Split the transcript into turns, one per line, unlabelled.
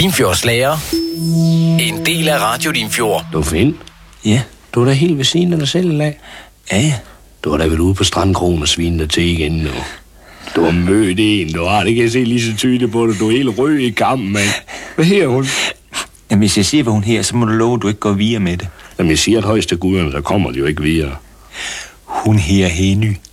Limfjords Lager. En del af Radio Limfjord.
Du er Finn?
Ja.
Du er da helt ved siden af dig selv i dag.
Ja.
Du er da vel ude på strandkrogen og sviner til igen nu. Du har mødt en, du har. Det kan jeg se lige så tydeligt på dig. Du er helt rød i kampen, mand. Hvad her hun?
Jamen, hvis jeg siger, hvad hun her, så må du love, at du ikke går videre med det.
Jamen, jeg siger, at højst af guderne, der kommer de jo ikke videre.
Hun her Henny.